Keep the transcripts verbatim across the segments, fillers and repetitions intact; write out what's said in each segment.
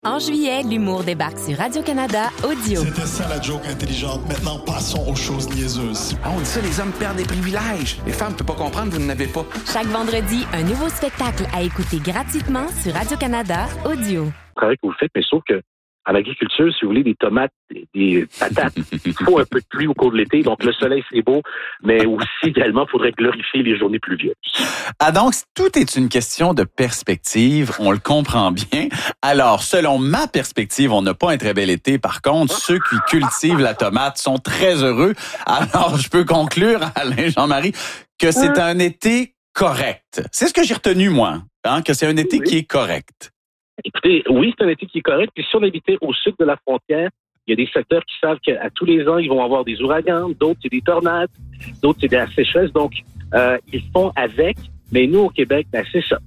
En juillet, l'humour débarque sur Radio-Canada Audio. C'était ça la joke intelligente. Maintenant, passons aux choses niaiseuses. Ah, on dit ça, les hommes perdent des privilèges. Les femmes ne peuvent pas comprendre, vous n'en avez pas. Chaque vendredi, un nouveau spectacle à écouter gratuitement sur Radio-Canada Audio. Le travail que vous faites, mais sauf que en agriculture, si vous voulez, des tomates, des, des patates, il faut un peu de pluie au cours de l'été. Donc, le soleil, c'est beau, mais aussi, également, il faudrait glorifier les journées pluvieuses. Ah, donc, tout est une question de perspective. On le comprend bien. Alors, selon ma perspective, on n'a pas un très bel été. Par contre, ceux qui cultivent la tomate sont très heureux. Alors, je peux conclure, Alain Jean-Marie, que c'est un été correct. C'est ce que j'ai retenu, moi, hein, que c'est un été oui. qui est correct. Écoutez, oui, c'est un été qui est correct. Puis si on habitait au sud de la frontière, il y a des secteurs qui savent qu'à tous les ans, ils vont avoir des ouragans, d'autres, c'est des tornades, d'autres, c'est de la sécheresse. Donc, euh, ils font avec, mais nous, au Québec, ben, c'est ça.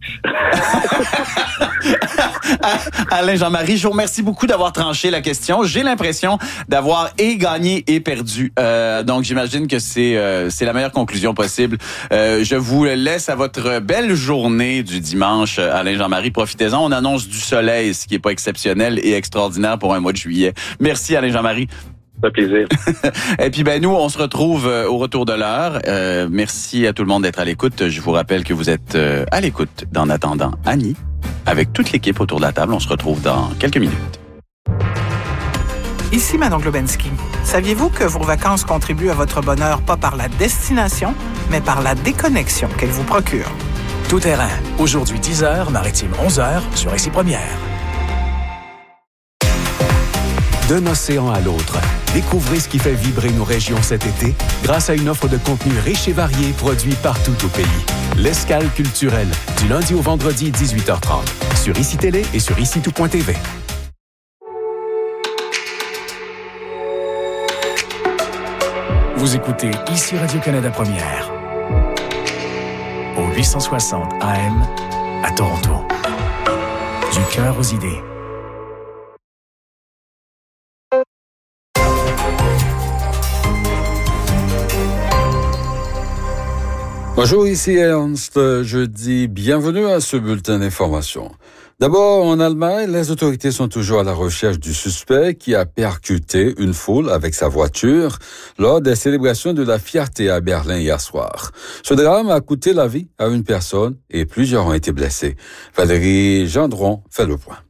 Alain Jean-Marie, je vous remercie beaucoup d'avoir tranché la question. J'ai l'impression d'avoir et gagné et perdu. Euh, donc, j'imagine que c'est euh, c'est la meilleure conclusion possible. Euh, je vous laisse à votre belle journée du dimanche, Alain Jean-Marie. Profitez-en. On annonce du soleil, ce qui n'est pas exceptionnel et extraordinaire pour un mois de juillet. Merci, Alain Jean-Marie. Ça fait plaisir. Et puis, ben nous, on se retrouve euh, au retour de l'heure. Euh, merci à tout le monde d'être à l'écoute. Je vous rappelle que vous êtes euh, à l'écoute d'En attendant Annie. Avec toute l'équipe autour de la table, on se retrouve dans quelques minutes. Ici Manon Globensky. Saviez-vous que vos vacances contribuent à votre bonheur pas par la destination, mais par la déconnexion qu'elles vous procurent? Tout terrain. Aujourd'hui dix heures, Maritime onze heures sur Ici Première. D'un océan à l'autre, découvrez ce qui fait vibrer nos régions cet été grâce à une offre de contenu riche et varié produit partout au pays. L'escale culturelle, du lundi au vendredi, dix-huit heures trente, sur Ici Télé et sur ici tout point t v. Vous écoutez Ici Radio-Canada Première, au huit cent soixante A M à Toronto. Du cœur aux idées. Bonjour, ici Ernst. Je dis bienvenue à ce bulletin d'information. D'abord, en Allemagne, les autorités sont toujours à la recherche du suspect qui a percuté une foule avec sa voiture lors des célébrations de la fierté à Berlin hier soir. Ce drame a coûté la vie à une personne et plusieurs ont été blessés. Valérie Gendron fait le point.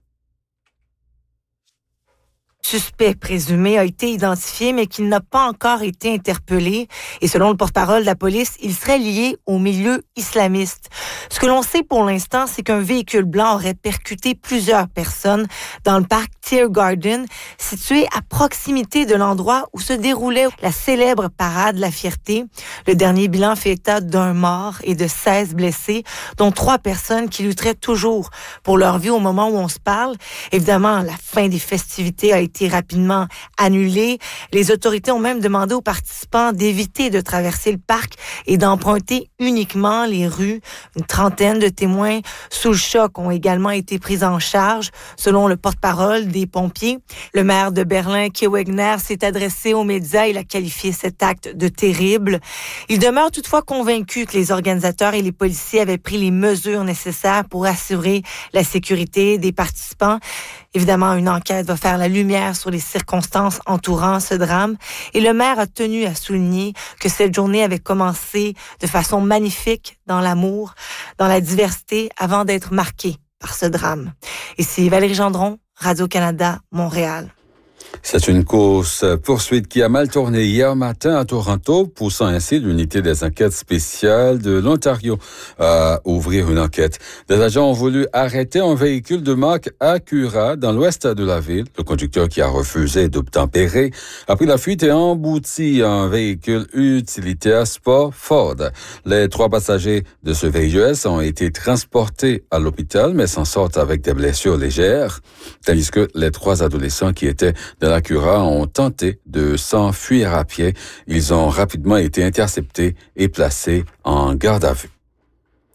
Suspect présumé a été identifié, mais qu'il n'a pas encore été interpellé. Et selon le porte-parole de la police, il serait lié au milieu islamiste. Ce que l'on sait pour l'instant, c'est qu'un véhicule blanc aurait percuté plusieurs personnes dans le parc Tiergarten, situé à proximité de l'endroit où se déroulait la célèbre parade La Fierté. Le dernier bilan fait état d'un mort et de seize blessés, dont trois personnes qui lutteraient toujours pour leur vie au moment où on se parle. Évidemment, la fin des festivités a été rapidement annulée. Les autorités ont même demandé aux participants d'éviter de traverser le parc et d'emprunter uniquement les rues. Une trentaine de témoins sous le choc ont également été pris en charge, selon le porte-parole des pompiers. Le maire de Berlin, Kai Wegner, s'est adressé aux médias. Il a qualifié cet acte de terrible. Il demeure toutefois convaincu que les organisateurs et les policiers avaient pris les mesures nécessaires pour assurer la sécurité des participants. Évidemment, une enquête va faire la lumière sur les circonstances entourant ce drame. Et le maire a tenu à souligner que cette journée avait commencé de façon magnifique dans l'amour, dans la diversité, avant d'être marquée par ce drame. Ici Valérie Gendron, Radio-Canada, Montréal. C'est une course-poursuite qui a mal tourné hier matin à Toronto, poussant ainsi l'unité des enquêtes spéciales de l'Ontario à ouvrir une enquête. Des agents ont voulu arrêter un véhicule de marque Acura dans l'ouest de la ville. Le conducteur, qui a refusé d'obtempérer, a pris la fuite et a embouti un véhicule utilitaire sport Ford. Les trois passagers de ce V U S ont été transportés à l'hôpital, mais s'en sortent avec des blessures légères, tandis que les trois adolescents qui étaient dans l'Acura ont tenté de s'enfuir à pied. Ils ont rapidement été interceptés et placés en garde à vue.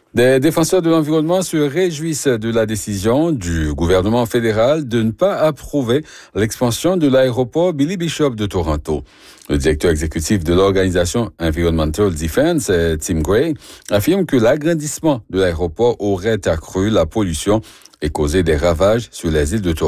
Des défenseurs de l'environnement se réjouissent de la décision du gouvernement fédéral de ne pas approuver l'expansion de l'aéroport Billy Bishop de Toronto. Le directeur exécutif de l'organisation Environmental Defense, Tim Gray, affirme que l'agrandissement de l'aéroport aurait accru la pollution et causé des ravages sur les îles de Toronto.